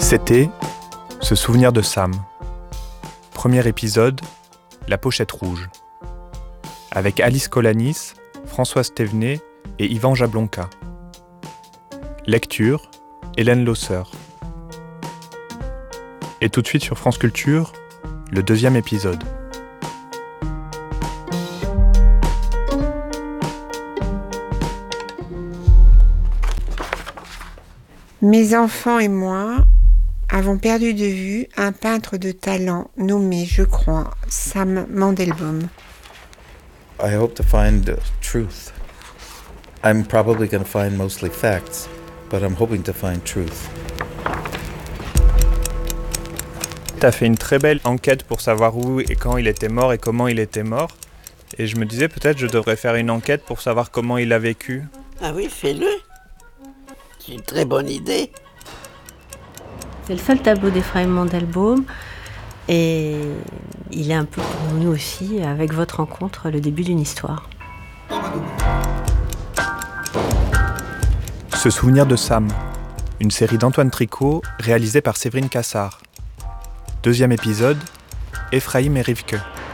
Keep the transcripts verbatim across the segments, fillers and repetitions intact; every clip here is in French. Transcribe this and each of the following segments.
C'était Se souvenir de Sam. Premier épisode, La pochette rouge. Avec Alice Kolanis, Françoise Thévenet et Yvan Jablonka. Lecture, Hélène Losser. Et tout de suite sur France Culture, le deuxième épisode. Mes enfants et moi avons perdu de vue un peintre de talent nommé, je crois, Sam Mandelbaum. I hope to find truth. I'm probably going to find mostly facts, but I'm hoping to find truth. Tu as fait une très belle enquête pour savoir où et quand il était mort et comment il était mort. Et je me disais peut-être je devrais faire une enquête pour savoir comment il a vécu. Ah oui, fais-le. C'est une très bonne idée. C'est le seul tableau d'Ephraim Mandelbaum et il est un peu pour nous aussi, avec votre rencontre, le début d'une histoire. Se souvenir de Sam, une série d'Antoine Tricot réalisée par Séverine Cassard. Deuxième épisode, Ephraim et Rivke.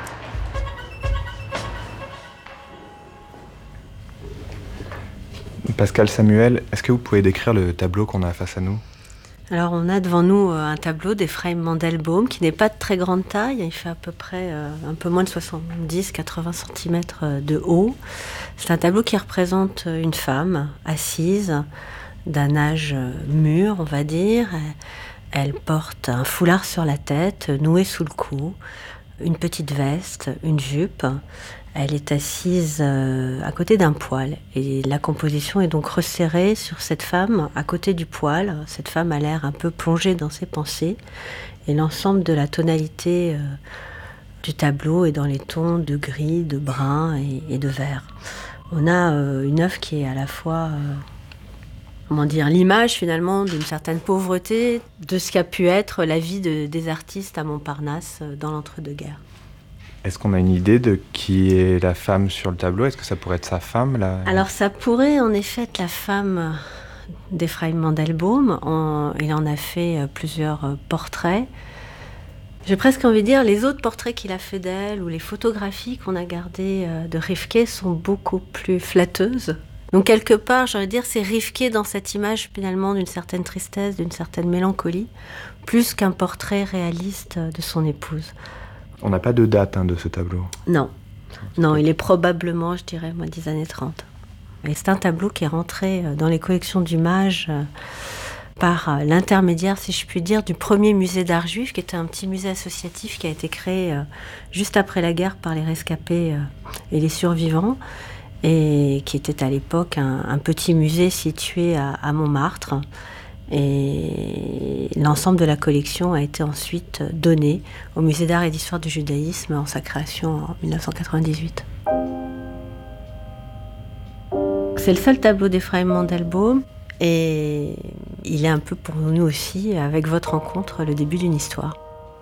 Pascal Samuel, est-ce que vous pouvez décrire le tableau qu'on a face à nous ? Alors on a devant nous un tableau d'Ephraim Mandelbaum qui n'est pas de très grande taille, il fait à peu près euh, un peu moins de soixante-dix à quatre-vingts centimètres de haut. C'est un tableau qui représente une femme assise d'un âge mûr, on va dire. Elle porte un foulard sur la tête, noué sous le cou, une petite veste, une jupe. Elle est assise à côté d'un poêle et la composition est donc resserrée sur cette femme à côté du poêle. Cette femme a l'air un peu plongée dans ses pensées et l'ensemble de la tonalité du tableau est dans les tons de gris, de brun et, et de vert. On a une œuvre qui est à la fois, euh, comment dire, l'image finalement d'une certaine pauvreté de ce qu'a pu être la vie de, des artistes à Montparnasse dans l'entre-deux-guerres. Est-ce qu'on a une idée de qui est la femme sur le tableau ? Est-ce que ça pourrait être sa femme là ? Alors ça pourrait en effet être la femme d'Ephraim Mandelbaum. On, il en a fait plusieurs portraits. J'ai presque envie de dire les autres portraits qu'il a fait d'elle ou les photographies qu'on a gardées de Rivke sont beaucoup plus flatteuses. Donc quelque part, j'ai envie de dire, c'est Rivke dans cette image finalement d'une certaine tristesse, d'une certaine mélancolie, plus qu'un portrait réaliste de son épouse. On n'a pas de date hein, de ce tableau. Non, non, il est probablement, je dirais, moi, des années trente. Et c'est un tableau qui est rentré dans les collections du Mage par l'intermédiaire, si je puis dire, du premier musée d'art juif, qui était un petit musée associatif qui a été créé juste après la guerre par les rescapés et les survivants, et qui était à l'époque un, un petit musée situé à, à Montmartre. Et l'ensemble de la collection a été ensuite donné au Musée d'art et d'histoire du judaïsme en sa création en dix-neuf cent quatre-vingt-dix-huit. C'est le seul tableau d'Ephraim Mandelbaum et il est un peu pour nous aussi, avec votre rencontre, le début d'une histoire.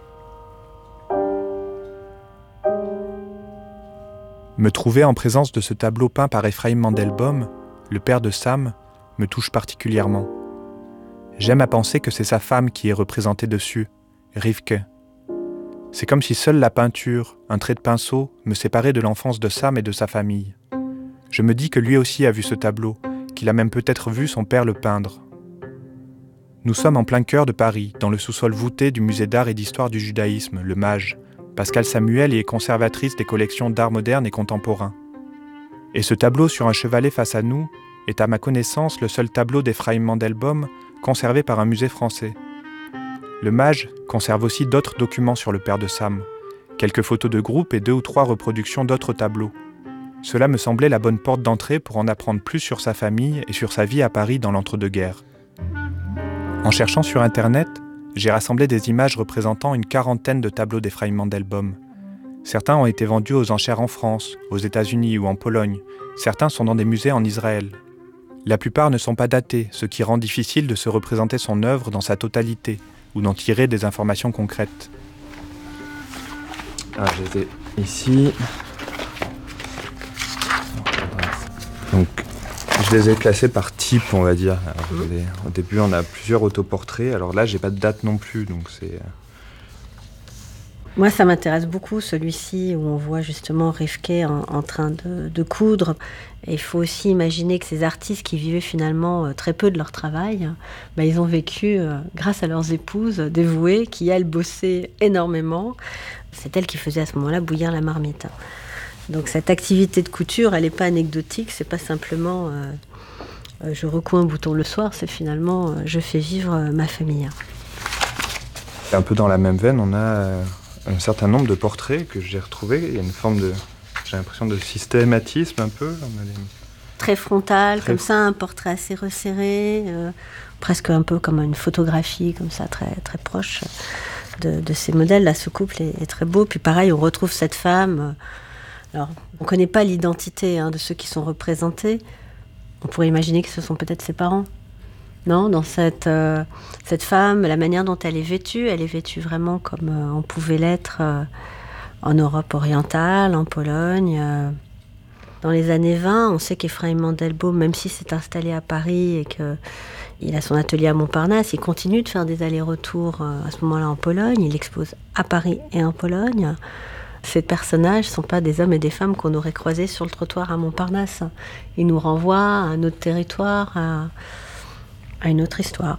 Me trouver en présence de ce tableau peint par Ephraim Mandelbaum, le père de Sam, me touche particulièrement. J'aime à penser que c'est sa femme qui est représentée dessus, Rivke. C'est comme si seule la peinture, un trait de pinceau, me séparait de l'enfance de Sam et de sa famille. Je me dis que lui aussi a vu ce tableau, qu'il a même peut-être vu son père le peindre. Nous sommes en plein cœur de Paris, dans le sous-sol voûté du musée d'art et d'histoire du judaïsme, le Mage. Pascal Samuel y est conservatrice des collections d'art moderne et contemporain. Et ce tableau sur un chevalet face à nous est à ma connaissance le seul tableau d'Ephraim Mandelbaum conservé par un musée français. Le Mage conserve aussi d'autres documents sur le père de Sam, quelques photos de groupe et deux ou trois reproductions d'autres tableaux. Cela me semblait la bonne porte d'entrée pour en apprendre plus sur sa famille et sur sa vie à Paris dans l'entre-deux-guerres. En cherchant sur Internet, j'ai rassemblé des images représentant une quarantaine de tableaux d'Ephraim Mandelbaum. Certains ont été vendus aux enchères en France, aux États-Unis ou en Pologne. Certains sont dans des musées en Israël. La plupart ne sont pas datés, ce qui rend difficile de se représenter son œuvre dans sa totalité, ou d'en tirer des informations concrètes. Ah, je les ai ici. Donc, Je les ai classés par type, on va dire. Alors, les, au début, on a plusieurs autoportraits. Alors là, j'ai pas de date non plus, donc c'est... Moi, ça m'intéresse beaucoup, celui-ci, où on voit justement Rivke en, en train de, de coudre. Et il faut aussi imaginer que ces artistes qui vivaient finalement très peu de leur travail, ben, ils ont vécu euh, grâce à leurs épouses dévouées, qui, elles, bossaient énormément. C'est elles qui faisaient à ce moment-là bouillir la marmite. Donc cette activité de couture, elle n'est pas anecdotique, c'est pas simplement euh, euh, je recoue un bouton le soir, c'est finalement euh, je fais vivre euh, ma famille. Un peu dans la même veine, on a... Euh... un certain nombre de portraits que j'ai retrouvés. Il y a une forme de, j'ai l'impression de systématisme un peu. On a les... Très frontal, très... comme ça, un portrait assez resserré, euh, presque un peu comme une photographie, comme ça, très, très proche de, de ces modèles. Là, ce couple est, est très beau. Puis pareil, on retrouve cette femme. Alors, on ne connaît pas l'identité hein, de ceux qui sont représentés. On pourrait imaginer que ce sont peut-être ses parents. Non, dans cette, euh, cette femme, la manière dont elle est vêtue, elle est vêtue vraiment comme euh, on pouvait l'être euh, en Europe orientale, en Pologne. Euh. Dans les années vingt, on sait qu'Ephraim Mandelbaum, même s'il s'est installé à Paris et qu'il a son atelier à Montparnasse, il continue de faire des allers-retours euh, à ce moment-là en Pologne. Il expose à Paris et en Pologne. Ces personnages ne sont pas des hommes et des femmes qu'on aurait croisés sur le trottoir à Montparnasse. Ils nous renvoient à un autre territoire, à... à une autre histoire.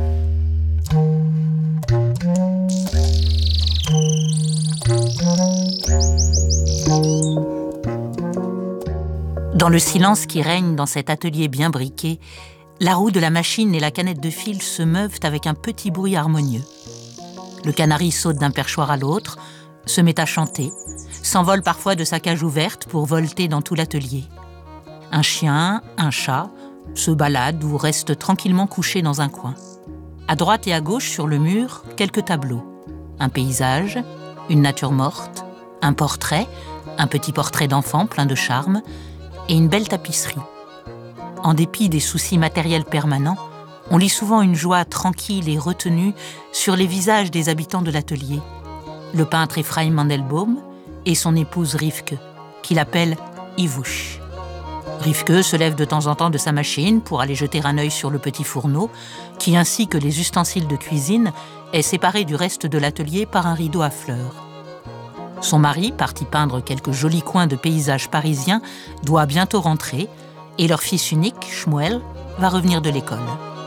Dans le silence qui règne dans cet atelier bien briqué, la roue de la machine et la canette de fil se meuvent avec un petit bruit harmonieux. Le canari saute d'un perchoir à l'autre, se met à chanter, s'envole parfois de sa cage ouverte pour volter dans tout l'atelier. Un chien, un chat, se balade ou reste tranquillement couché dans un coin. À droite et à gauche, sur le mur, quelques tableaux. Un paysage, une nature morte, un portrait, un petit portrait d'enfant plein de charme, et une belle tapisserie. En dépit des soucis matériels permanents, on lit souvent une joie tranquille et retenue sur les visages des habitants de l'atelier. Le peintre Ephraim Mandelbaum et son épouse Rivke, qu'il appelle Ivush. Rivke se lève de temps en temps de sa machine pour aller jeter un œil sur le petit fourneau, qui, ainsi que les ustensiles de cuisine, est séparé du reste de l'atelier par un rideau à fleurs. Son mari, parti peindre quelques jolis coins de paysages parisiens, doit bientôt rentrer, et leur fils unique, Shmuel, va revenir de l'école.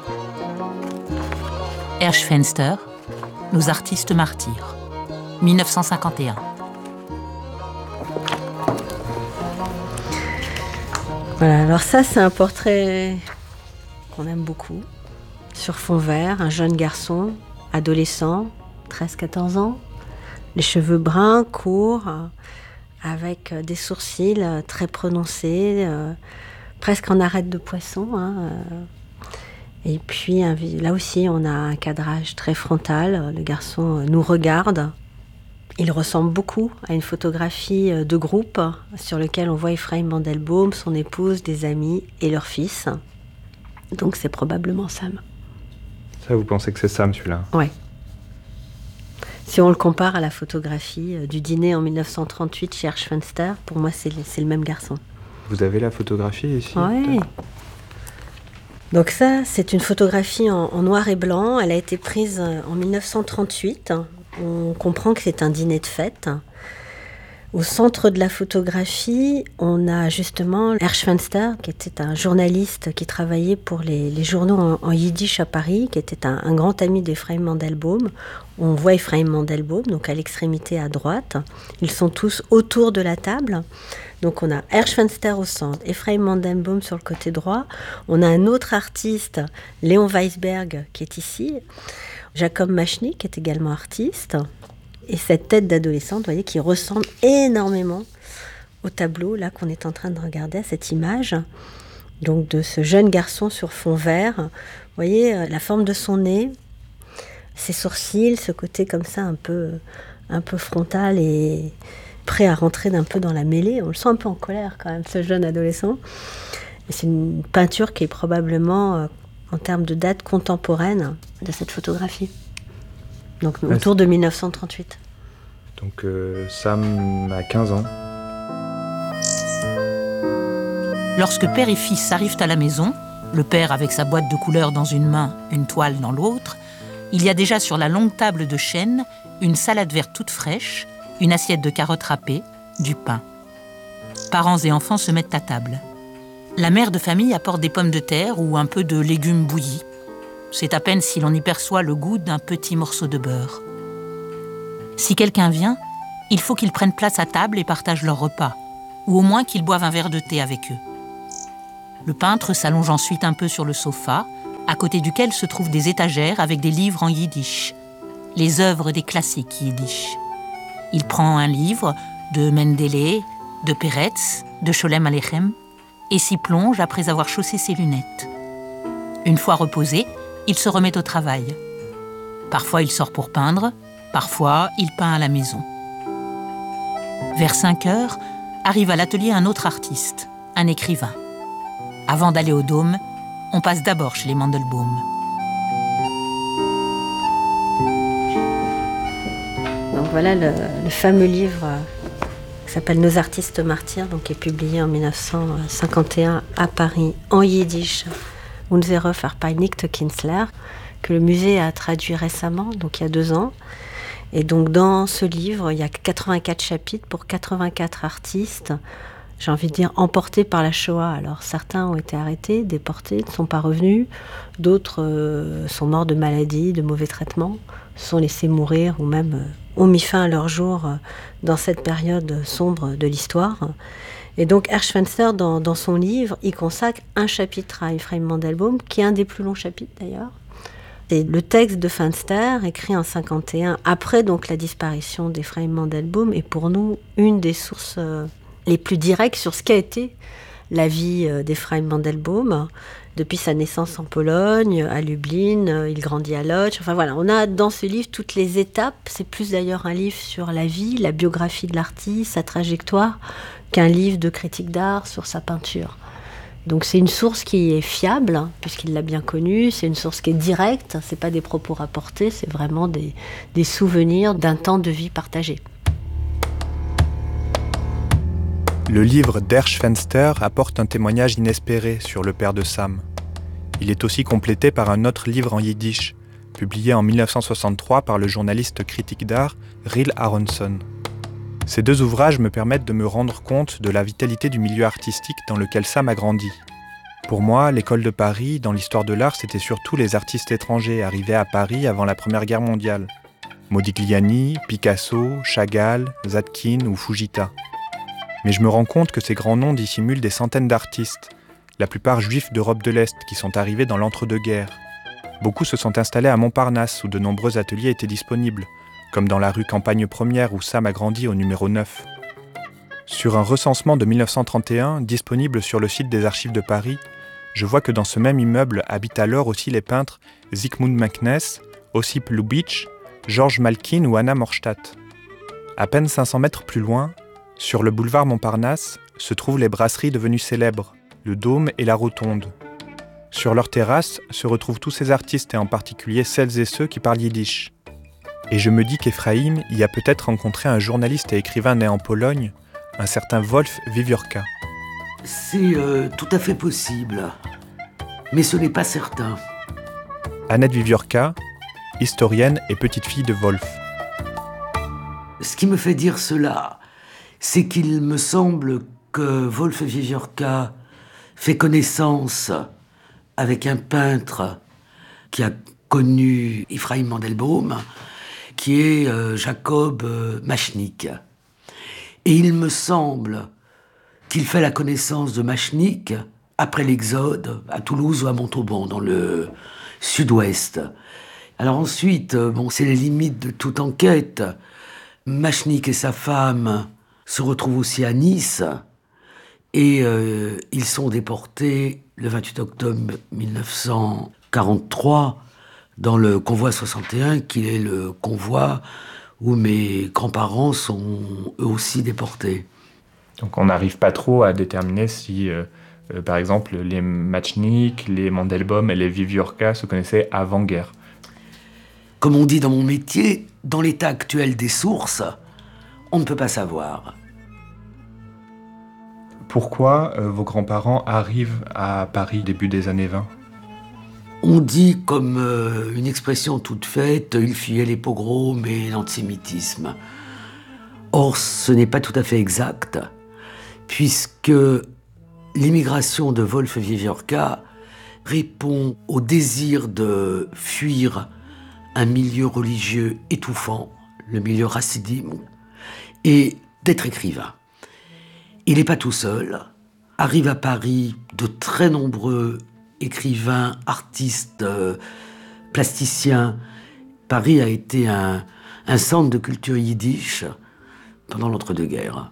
Hirschfenster, nos artistes martyrs, mille neuf cent cinquante et un. Voilà, alors ça, c'est un portrait qu'on aime beaucoup. Sur fond vert, un jeune garçon, adolescent, treize quatorze ans, les cheveux bruns, courts, avec des sourcils très prononcés, euh, presque en arête de poisson. Hein, euh. Et puis, un, là aussi, on a un cadrage très frontal. Le garçon nous regarde. Il ressemble beaucoup à une photographie de groupe sur laquelle on voit Ephraim Mandelbaum, son épouse, des amis et leur fils. Donc c'est probablement Sam. Ça, vous pensez que c'est Sam, celui-là? Oui. Si on le compare à la photographie du dîner en mille neuf cent trente-huit chez Hirschfenster, pour moi, c'est le, c'est le même garçon. Vous avez la photographie ici? Oui. Donc ça, c'est une photographie en, en noir et blanc. Elle a été prise en mille neuf cent trente-huit. On comprend que c'est un dîner de fête. Au centre de la photographie, on a justement Hirschfenster, qui était un journaliste qui travaillait pour les, les journaux en, en yiddish à Paris, qui était un, un grand ami d'Ephraim Mandelbaum. On voit Ephraim Mandelbaum, donc à l'extrémité à droite. Ils sont tous autour de la table. Donc on a Hirschfenster au centre, Ephraim Mandelbaum sur le côté droit. On a un autre artiste, Léon Weisberg, qui est ici. Jacob Machny, qui est également artiste. Et cette tête d'adolescente, vous voyez, qui ressemble énormément au tableau là qu'on est en train de regarder, à cette image. Donc de ce jeune garçon sur fond vert. Vous voyez la forme de son nez, ses sourcils, ce côté comme ça un peu, un peu frontal et prêt à rentrer d'un peu dans la mêlée. On le sent un peu en colère quand même, ce jeune adolescent. Et c'est une peinture qui est probablement, en termes de date contemporaine, de cette photographie. Donc ah, autour de mille neuf cent trente-huit. Donc euh, Sam a quinze ans. Lorsque père et fils arrivent à la maison, le père avec sa boîte de couleurs dans une main, une toile dans l'autre, il y a déjà sur la longue table de chêne une salade verte toute fraîche, une assiette de carottes râpées, du pain. Parents et enfants se mettent à table. La mère de famille apporte des pommes de terre ou un peu de légumes bouillis. C'est à peine si l'on y perçoit le goût d'un petit morceau de beurre. Si quelqu'un vient, il faut qu'ils prennent place à table et partagent leur repas, ou au moins qu'ils boivent un verre de thé avec eux. Le peintre s'allonge ensuite un peu sur le sofa, à côté duquel se trouvent des étagères avec des livres en yiddish, les œuvres des classiques yiddish. Il prend un livre de Mendele, de Peretz, de Sholem Aleichem, et s'y plonge après avoir chaussé ses lunettes. Une fois reposé, il se remet au travail. Parfois il sort pour peindre, parfois il peint à la maison. Vers cinq heures, arrive à l'atelier un autre artiste, un écrivain. Avant d'aller au Dôme, on passe d'abord chez les Mandelbaum. Donc voilà le, le fameux livre euh, qui s'appelle Nos artistes martyrs, donc qui est publié en dix-neuf cent cinquante et un à Paris en yiddish, Unsere verpeinigte Künstler, que le musée a traduit récemment, donc il y a deux ans. Et donc dans ce livre, il y a quatre-vingt-quatre chapitres pour quatre-vingt-quatre artistes, j'ai envie de dire emportés par la Shoah. Alors certains ont été arrêtés, déportés, ne sont pas revenus, d'autres euh, sont morts de maladie, de mauvais traitements, se sont laissés mourir ou même euh, ont mis fin à leur jour euh, dans cette période sombre de l'histoire. Et donc Hersch Fenster, dans, dans son livre, il consacre un chapitre à Ephraim Mandelbaum, qui est un des plus longs chapitres d'ailleurs. Et le texte de Fenster, écrit en cinquante et un, après donc la disparition d'Ephraim Mandelbaum, est pour nous une des sources euh, les plus directes sur ce qu'a été la vie euh, d'Ephraim Mandelbaum, depuis sa naissance en Pologne, à Lublin, euh, il grandit à Łódź. Enfin voilà, on a dans ce livre toutes les étapes. C'est plus d'ailleurs un livre sur la vie, la biographie de l'artiste, sa trajectoire, qu'un livre de critique d'art sur sa peinture. Donc c'est une source qui est fiable, hein, puisqu'il l'a bien connue, c'est une source qui est directe, c'est pas des propos rapportés, c'est vraiment des, des souvenirs d'un temps de vie partagé. Le livre d'Hersch Fenster apporte un témoignage inespéré sur le père de Sam. Il est aussi complété par un autre livre en yiddish, publié en dix-neuf cent soixante-trois par le journaliste critique d'art Ril Aronson. Ces deux ouvrages me permettent de me rendre compte de la vitalité du milieu artistique dans lequel Sam a grandi. Pour moi, l'école de Paris, dans l'histoire de l'art, c'était surtout les artistes étrangers arrivés à Paris avant la Première Guerre mondiale. Modigliani, Picasso, Chagall, Zadkine ou Fujita. Mais je me rends compte que ces grands noms dissimulent des centaines d'artistes, la plupart juifs d'Europe de l'Est qui sont arrivés dans l'entre-deux-guerres. Beaucoup se sont installés à Montparnasse où de nombreux ateliers étaient disponibles, comme dans la rue Campagne Première où Sam a grandi au numéro neuf. Sur un recensement de dix-neuf cent trente et un, disponible sur le site des Archives de Paris, je vois que dans ce même immeuble habitent alors aussi les peintres Zygmunt Machness, Ossip Lubitsch, Georges Malkin ou Anna Morstadt. À peine cinq cents mètres plus loin, sur le boulevard Montparnasse, se trouvent les brasseries devenues célèbres, le Dôme et la Rotonde. Sur leur terrasse se retrouvent tous ces artistes et en particulier celles et ceux qui parlent yiddish. Et je me dis qu'Ephraim y a peut-être rencontré un journaliste et écrivain né en Pologne, un certain Wolf Wiewiórka. C'est euh, tout à fait possible, mais ce n'est pas certain. Annette Wiewiórka, historienne et petite-fille de Wolf. Ce qui me fait dire cela, c'est qu'il me semble que Wolf Wiewiórka fait connaissance avec un peintre qui a connu Ephraim Mandelbaum, qui est euh, Jacob euh, Machnik. Et il me semble qu'il fait la connaissance de Machnik après l'Exode, à Toulouse ou à Montauban, dans le sud-ouest. Alors ensuite, euh, bon, c'est les limites de toute enquête. Machnik et sa femme se retrouvent aussi à Nice, et euh, ils sont déportés le vingt-huit octobre mille neuf cent quarante-trois, dans le convoi soixante et un, qui est le convoi où mes grands-parents sont eux aussi déportés. Donc on n'arrive pas trop à déterminer si, euh, euh, par exemple, les Machnik, les Mandelbaum et les Wiewiórka se connaissaient avant-guerre. Comme on dit dans mon métier, dans l'état actuel des sources, on ne peut pas savoir. Pourquoi euh, vos grands-parents arrivent à Paris début des années vingt ? On dit comme euh, une expression toute faite, ils fuyaient les pogroms et l'antisémitisme. Or, ce n'est pas tout à fait exact, puisque l'immigration de Wolfe-Vieviorka répond au désir de fuir un milieu religieux étouffant, le milieu racidim, et d'être écrivain. Il n'est pas tout seul. Arrivent à Paris de très nombreux écrivains, artistes, euh, plasticiens. Paris a été un, un centre de culture yiddish pendant l'entre-deux-guerres.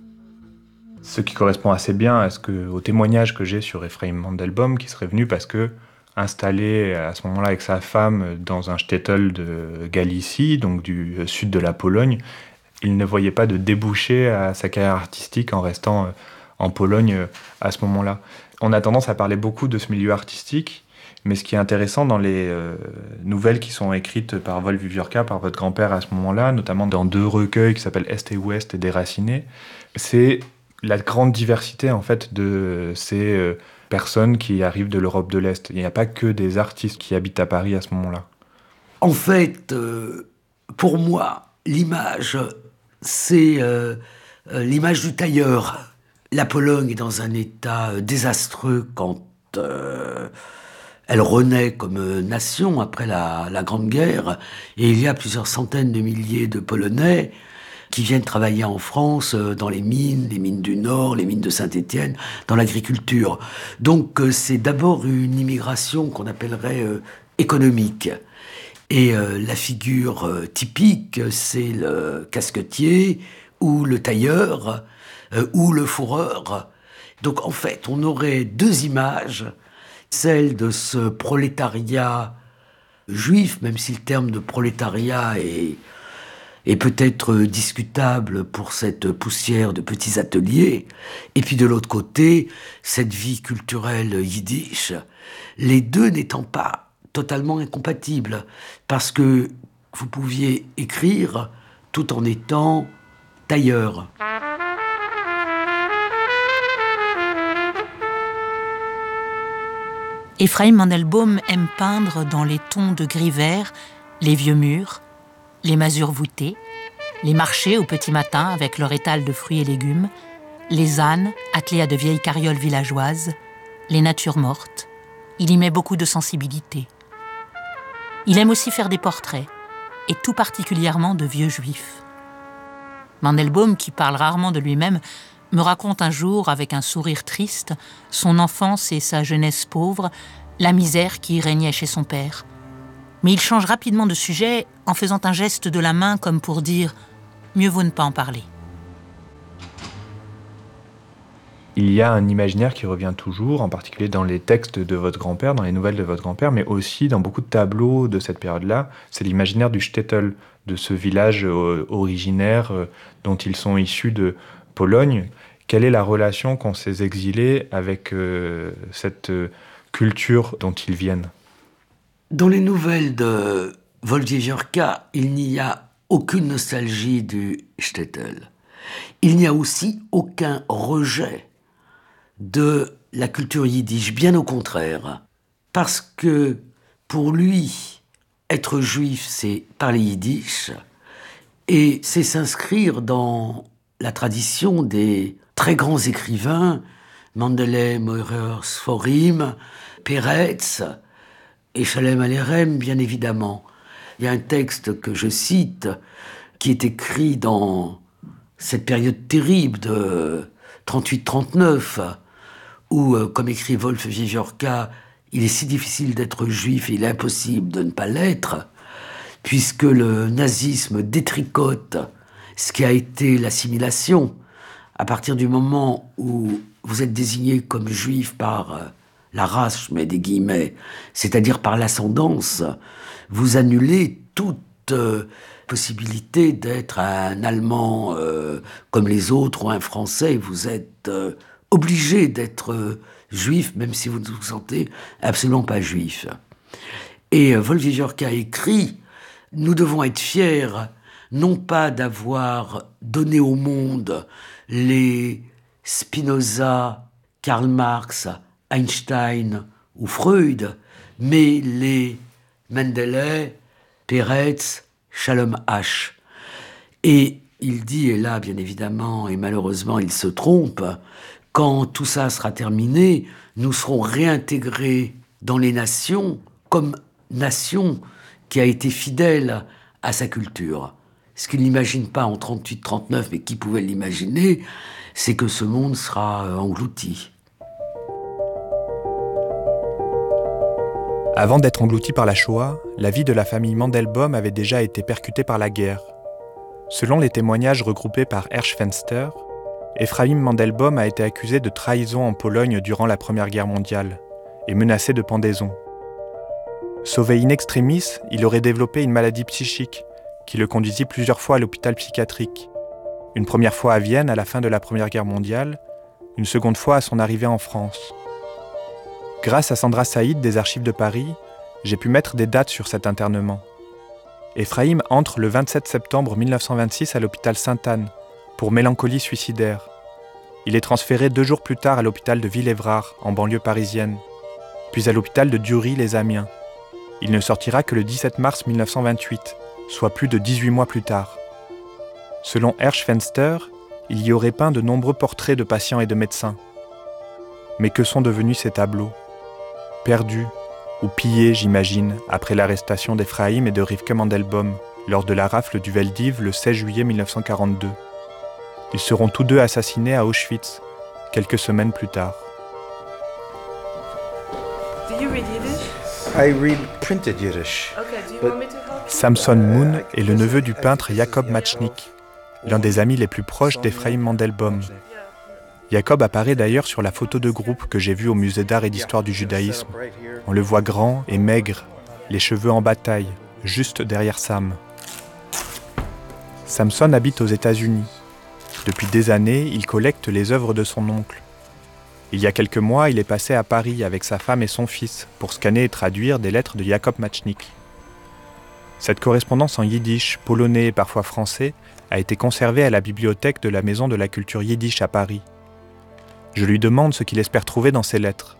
Ce qui correspond assez bien à ce que, au témoignage que j'ai sur Ephraim Mandelbaum, qui serait venu parce que, installé à ce moment-là avec sa femme dans un shtetl de Galicie, donc du sud de la Pologne, il ne voyait pas de débouché à sa carrière artistique en restant en Pologne à ce moment-là. On a tendance à parler beaucoup de ce milieu artistique, mais ce qui est intéressant dans les euh, nouvelles qui sont écrites par Wolfe-Vieviorka, par votre grand-père à ce moment-là, notamment dans deux recueils qui s'appellent Est et Ouest et Déraciné, c'est la grande diversité en fait de ces euh, personnes qui arrivent de l'Europe de l'Est. Il n'y a pas que des artistes qui habitent à Paris à ce moment-là. En fait, euh, pour moi, l'image, c'est euh, euh, l'image du tailleur. La Pologne est dans un état euh, désastreux quand euh, elle renaît comme nation après la, la Grande Guerre, et il y a plusieurs centaines de milliers de Polonais qui viennent travailler en France euh, dans les mines, les mines du Nord, les mines de Saint-Étienne, dans l'agriculture. Donc euh, c'est d'abord une immigration qu'on appellerait euh, économique. Et euh, la figure euh, typique, c'est le casquetier ou le tailleur euh, ou le fourreur. Donc en fait, on aurait deux images, celle de ce prolétariat juif, même si le terme de prolétariat est, est peut-être discutable pour cette poussière de petits ateliers, et puis de l'autre côté, cette vie culturelle yiddish, les deux n'étant pas totalement incompatibles, parce que vous pouviez écrire tout en étant tailleur. Ephraim Mandelbaum aime peindre dans les tons de gris vert les vieux murs, les masures voûtées, les marchés au petit matin avec leur étal de fruits et légumes, les ânes attelés à de vieilles carrioles villageoises, les natures mortes. Il y met beaucoup de sensibilité. Il aime aussi faire des portraits, et tout particulièrement de vieux juifs. Mandelbaum, qui parle rarement de lui-même, me raconte un jour, avec un sourire triste, son enfance et sa jeunesse pauvre, la misère qui régnait chez son père. Mais il change rapidement de sujet en faisant un geste de la main comme pour dire « mieux vaut ne pas en parler ». Il y a un imaginaire qui revient toujours, en particulier dans les textes de votre grand-père, dans les nouvelles de votre grand-père, mais aussi dans beaucoup de tableaux de cette période-là. C'est l'imaginaire du shtetl, de ce village euh, originaire euh, dont ils sont issus de Pologne. Quelle est la relation qu'ont ces exilés avec euh, cette euh, culture dont ils viennent ? Dans les nouvelles de Wolfe-Vieviorka, il n'y a aucune nostalgie du shtetl. Il n'y a aussi aucun rejet de la culture yiddish, bien au contraire. Parce que pour lui, être juif, c'est parler yiddish, et c'est s'inscrire dans la tradition des très grands écrivains, Mendeley, Meurer, Sforim, Peretz et Shalem Alerem, bien évidemment. Il y a un texte que je cite, qui est écrit dans cette période terrible de trente-huit trente-neuf, où, comme écrit Wolfe-Vieviorka, il est si difficile d'être juif et il est impossible de ne pas l'être, puisque le nazisme détricote ce qui a été l'assimilation. À partir du moment où vous êtes désigné comme juif par la race, je mets des guillemets, c'est-à-dire par l'ascendance, vous annulez toute euh, possibilité d'être un Allemand euh, comme les autres ou un Français. Vous êtes euh, obligé d'être euh, juif, même si vous ne vous sentez absolument pas juif. Et euh, Wolfe-Vieviorka écrit « Nous devons être fiers non pas d'avoir donné au monde les Spinoza, Karl Marx, Einstein ou Freud, mais les Mendeley, Peretz, Shalom Asch. Et il dit, et là bien évidemment, et malheureusement il se trompe, quand tout ça sera terminé, nous serons réintégrés dans les nations comme nation qui a été fidèle à sa culture. Ce qu'il n'imagine pas en trente-huit trente-neuf, mais qui pouvait l'imaginer, c'est que ce monde sera englouti. Avant d'être englouti par la Shoah, la vie de la famille Mandelbaum avait déjà été percutée par la guerre. Selon les témoignages regroupés par Hersch Fenster, Ephraim Mandelbaum a été accusé de trahison en Pologne durant la Première Guerre mondiale et menacé de pendaison. Sauvé in extremis, il aurait développé une maladie psychique qui le conduisit plusieurs fois à l'hôpital psychiatrique. Une première fois à Vienne à la fin de la Première Guerre mondiale, une seconde fois à son arrivée en France. Grâce à Sandra Saïd des Archives de Paris, j'ai pu mettre des dates sur cet internement. Ephraim entre le vingt-sept septembre mille neuf cent vingt-six à l'hôpital Sainte-Anne pour mélancolie suicidaire. Il est transféré deux jours plus tard à l'hôpital de Villévrard, en banlieue parisienne, puis à l'hôpital de Dieury-les-Amiens. Il ne sortira que le dix-sept mars mille neuf cent vingt-huit, soit plus de dix-huit mois plus tard. Selon Hersch Fenster, il y aurait peint de nombreux portraits de patients et de médecins. Mais que sont devenus ces tableaux ? Perdus, ou pillés, j'imagine, après l'arrestation d'Ephraim et de Rivke Mandelbaum, lors de la rafle du Veldiv le seize juillet mille neuf cent quarante-deux. Ils seront tous deux assassinés à Auschwitz, quelques semaines plus tard. Do you read Yiddish? I read printed Yiddish. Okay, do you But- want me to help you? Samson Moon est le neveu du peintre Jacob Matchnik, l'un des amis les plus proches d'Ephraim Mandelbaum. Jacob apparaît d'ailleurs sur la photo de groupe que j'ai vue au musée d'art et d'histoire du judaïsme. On le voit grand et maigre, les cheveux en bataille, juste derrière Sam. Samson habite aux États-Unis. Depuis des années, il collecte les œuvres de son oncle. Il y a quelques mois, il est passé à Paris avec sa femme et son fils pour scanner et traduire des lettres de Jacob Matchnik. Cette correspondance en yiddish, polonais et parfois français a été conservée à la bibliothèque de la Maison de la Culture Yiddish à Paris. Je lui demande ce qu'il espère trouver dans ces lettres.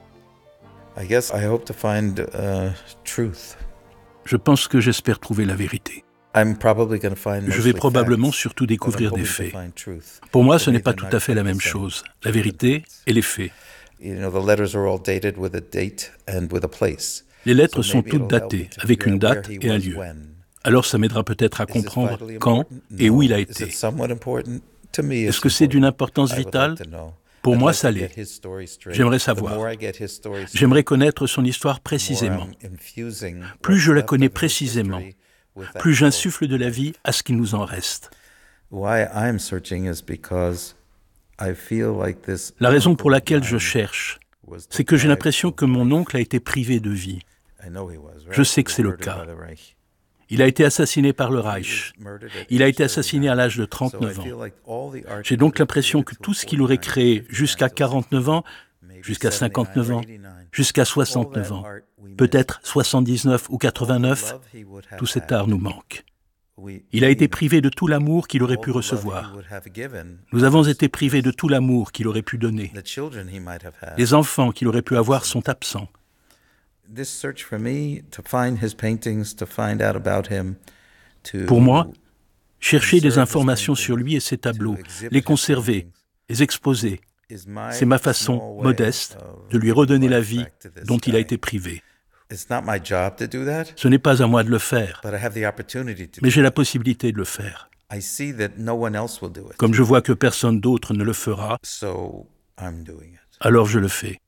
I guess I hope to find uh, truth. Je pense que j'espère trouver la vérité. I'm probably going to find Je mostly vais probablement facts, surtout but I'm découvrir hoping des to faits. find truth. Pour moi, For ce me, n'est pas they're tout not à fait la quite même the same. chose. La vérité et les faits. You know, the letters are all dated with a date and with a place. Les lettres So sont maybe toutes it'll help me datées, to avec figure une out where date he et un was lieu. when. Alors ça m'aidera peut-être à Is this comprendre vitally quand important? et où il a No. été. Is it somewhat important? To me, Est-ce it's que c'est d'une important. importance I would vitale? like to know. Pour I'd moi, like ça to l'est. get his story straight. J'aimerais The savoir. more I get his story straight, J'aimerais connaître son histoire the more précisément. I'm infusing Plus je la what's left connais of his précisément, history with that plus story. j'insuffle de la vie à ce qu'il nous en reste. Why I'm searching is because I feel like this La raison pour uncle laquelle of je mine cherche, was c'est que j'ai deprived l'impression of que mon life. oncle a été privé de vie. I know he was, right? Je sais He que was c'est le murdered cas. by the Reich. Il a été assassiné par le He was Reich. murdered at Il a age été assassiné à l'âge de trente-neuf thirty-nine. So I ans. feel like all the art J'ai he donc could have l'impression que created tout to ce qu'il aurait créé forty-nine, jusqu'à fifty-nine, quarante-neuf ans, maybe jusqu'à cinquante-neuf ans, seventy-nine, eighty-nine, jusqu'à all soixante-neuf that ans, art we peut-être missed. soixante-dix-neuf ou All the quatre-vingt-neuf, love he would have tout cet had. art nous manque. We Il a été need privé de tout l'amour qu'il aurait all pu the love he recevoir. would have given Nous avons us. été privés de tout l'amour qu'il aurait pu donner. The children he might have had. Les enfants qu'il aurait pu avoir sont absents. This search for me to find his paintings, to find out about him, to Pour moi, chercher des conserve his informations paintings, sur lui et ses to tableaux, exhibit les his conserver, paintings, les exposer, is my c'est ma small façon way modeste of de lui redonner giving la life vie back to this dont il a guy. été privé. It's not my job to do that, Ce n'est pas à moi de le faire, but I have the opportunity to mais do j'ai la it. possibilité de le faire. I see that no one else will do it. Comme je vois que personne d'autre ne le fera, So I'm doing it. alors je le fais.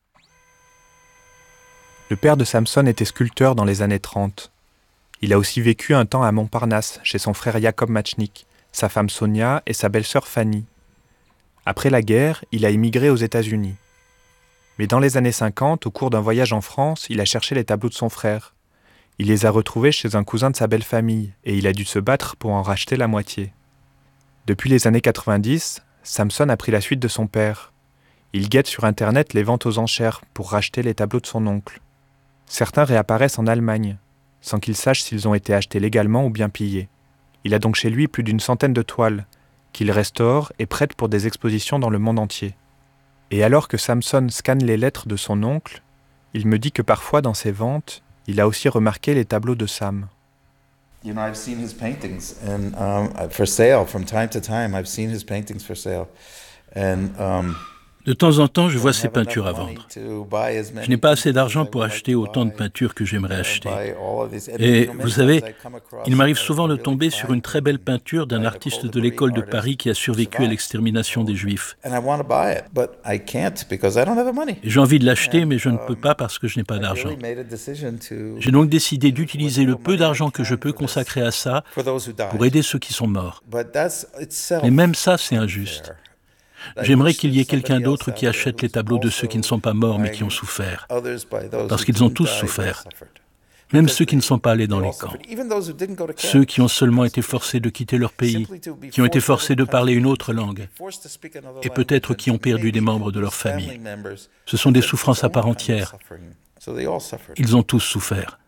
Le père de Samson était sculpteur dans les années trente. Il a aussi vécu un temps à Montparnasse chez son frère Jacob Matchnik, sa femme Sonia et sa belle-sœur Fanny. Après la guerre, il a émigré aux États-Unis. Mais dans les années cinquante, au cours d'un voyage en France, il a cherché les tableaux de son frère. Il les a retrouvés chez un cousin de sa belle famille et il a dû se battre pour en racheter la moitié. Depuis les années quatre-vingt-dix, Samson a pris la suite de son père. Il guette sur Internet les ventes aux enchères pour racheter les tableaux de son oncle. Certains réapparaissent en Allemagne, sans qu'il sache s'ils ont été achetés légalement ou bien pillés. Il a donc chez lui plus d'une centaine de toiles, qu'il restaure et prête pour des expositions dans le monde entier. Et alors que Samson scanne les lettres de son oncle, il me dit que parfois dans ses ventes, il a aussi remarqué les tableaux de Sam. You know, I've seen his paintings and um, for sale from time to time. I've seen his paintings for sale, and um, De temps en temps, je vois ces peintures à vendre. Je n'ai pas assez d'argent pour acheter autant de peintures que j'aimerais acheter. Et vous savez, il m'arrive souvent de tomber sur une très belle peinture d'un artiste de l'école de Paris qui a survécu à l'extermination des Juifs. Et j'ai envie de l'acheter, mais je ne peux pas parce que je n'ai pas d'argent. J'ai donc décidé d'utiliser le peu d'argent que je peux consacrer à ça pour aider ceux qui sont morts. Mais même ça, c'est injuste. J'aimerais qu'il y ait quelqu'un d'autre qui achète les tableaux de ceux qui ne sont pas morts mais qui ont souffert. Parce qu'ils ont tous souffert. Même ceux qui ne sont pas allés dans les camps. Ceux qui ont seulement été forcés de quitter leur pays, qui ont été forcés de parler une autre langue, et peut-être qui ont perdu des membres de leur famille. Ce sont des souffrances à part entière. Ils ont tous souffert.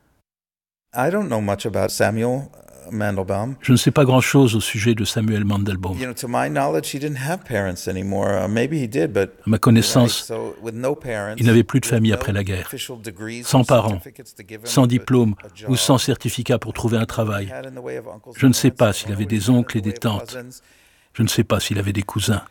Je ne sais pas grand-chose au sujet de Samuel Mandelbaum. À ma connaissance, il n'avait plus de famille après la guerre, sans parents, sans diplôme ou sans certificat pour trouver un travail. Je ne sais pas s'il avait des oncles et des tantes. Je ne sais pas s'il avait des cousins.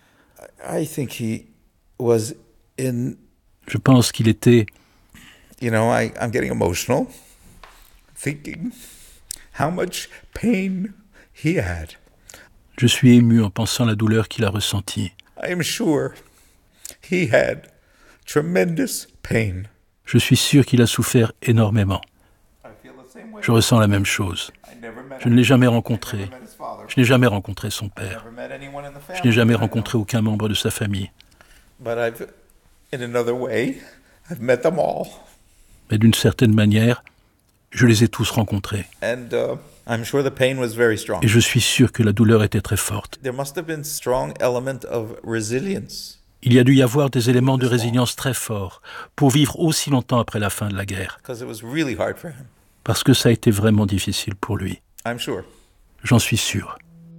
Je pense qu'il était... You know, I, I'm getting emotional, thinking how much pain he had. Je suis ému en pensant la douleur qu'il a ressentie. I am sure he had tremendous pain. Je suis sûr qu'il a souffert énormément. Je ressens la même chose. Je ne l'ai jamais rencontré. Je n'ai jamais rencontré son père. Je n'ai jamais rencontré aucun membre de sa famille. But I've, in another way, I've met them all. Mais d'une certaine manière, je les ai tous rencontrés. And, uh, I'm sure the pain was very strong. Et je suis sûr que la douleur était très forte. There must have been strong element of resilience. Il y a dû y avoir des éléments de résilience très forts pour vivre aussi longtemps après la fin de la guerre. Because it was really hard for him. Parce que ça a été vraiment difficile pour lui. I'm sure. J'en suis sûr.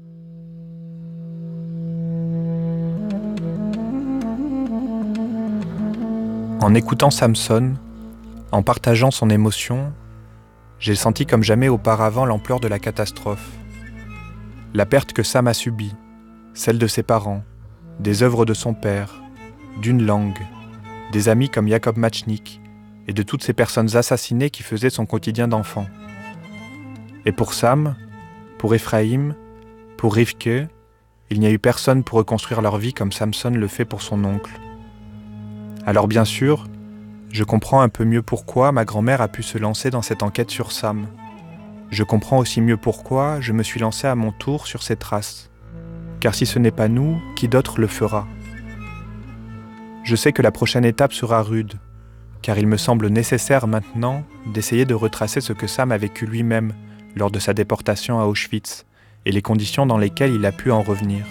En écoutant Samson, en partageant son émotion, j'ai senti comme jamais auparavant l'ampleur de la catastrophe. La perte que Sam a subie, celle de ses parents, des œuvres de son père, d'une langue, des amis comme Jacob Matchnik et de toutes ces personnes assassinées qui faisaient son quotidien d'enfant. Et pour Sam, pour Ephraim, pour Rivke, il n'y a eu personne pour reconstruire leur vie comme Samson le fait pour son oncle. Alors bien sûr, je comprends un peu mieux pourquoi ma grand-mère a pu se lancer dans cette enquête sur Sam. Je comprends aussi mieux pourquoi je me suis lancé à mon tour sur ses traces. Car si ce n'est pas nous, qui d'autre le fera ? Je sais que la prochaine étape sera rude, car il me semble nécessaire maintenant d'essayer de retracer ce que Sam a vécu lui-même lors de sa déportation à Auschwitz et les conditions dans lesquelles il a pu en revenir.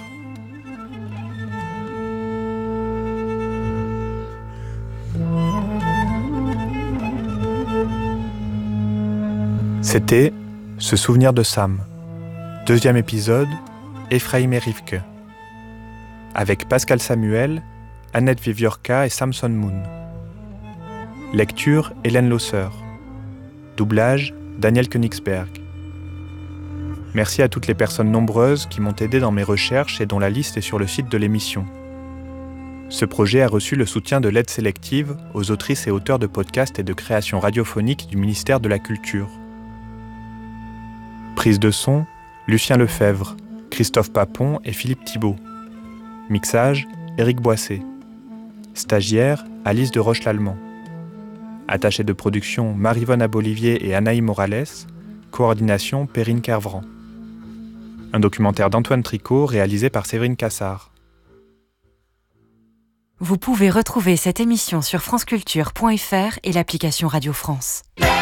C'était Ce souvenir de Sam, deuxième épisode, Ephraim et Rivke, avec Pascal Samuel, Annette Viviorca et Samson Moon. Lecture Hélène Losser. Doublage Daniel Königsberg. Merci à toutes les personnes nombreuses qui m'ont aidé dans mes recherches et dont la liste est sur le site de l'émission. Ce projet a reçu le soutien de l'aide sélective aux autrices et auteurs de podcasts et de créations radiophoniques du ministère de la Culture. Prise de son, Lucien Lefebvre, Christophe Papon et Philippe Thibault. Mixage, Éric Boissé. Stagiaire, Alice de Roche-Lallemand. Attachée de production, Marivonne Abolivier et Anaï Morales. Coordination, Perrine Kervran. Un documentaire d'Antoine Tricot réalisé par Séverine Cassard. Vous pouvez retrouver cette émission sur franceculture point f r et l'application Radio France.